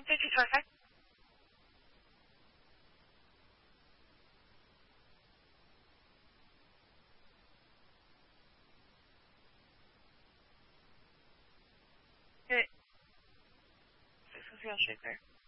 对不起，错开。对，这是要水根。